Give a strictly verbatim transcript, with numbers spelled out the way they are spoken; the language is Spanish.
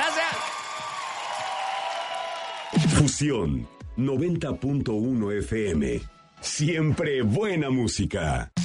Gracias. Fusión noventa punto uno F M. Siempre buena música.